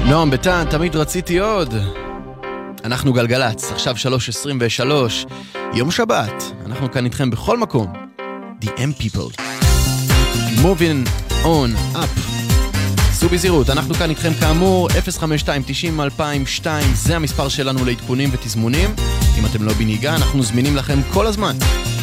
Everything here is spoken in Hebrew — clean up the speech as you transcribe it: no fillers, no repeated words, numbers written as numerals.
נועם ביטן, תמיד רציתי עוד. אנחנו גלגלץ, עכשיו 3:23, יום שבת. אנחנו כאן איתכם בכל מקום. The M People. Moving on up. סעו בזהירות, אנחנו כאן איתכם כאמור, 052-90-2002, זה המספר שלנו לעדכונים ותזמונים. אם אתם לא בנהיגה, אנחנו זמינים לכם כל הזמן.